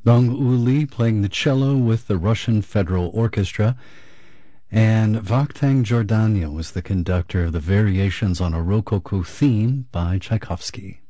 Dong Uli playing the cello with the Russian Federal Orchestra, and Vakhtang Giordano was the conductor of the Variations on a Rococo Theme by Tchaikovsky.